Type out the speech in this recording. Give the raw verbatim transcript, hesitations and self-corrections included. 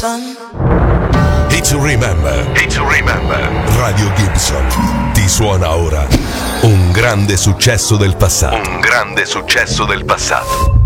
son. Hit to remember. Hit to remember. Radio Gibson ti suona ora un grande successo del passato. Un grande successo del passato.